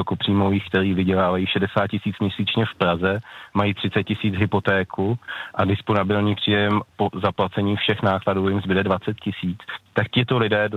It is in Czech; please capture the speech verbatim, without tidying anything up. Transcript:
vysokopříjmových, který vydělávají šedesát tisíc měsíčně v Praze, mají třicet tisíc hypotéku a disponibilní příjem po zaplacení všech nákladů jim zbyde dvacet tisíc, tak tito lidé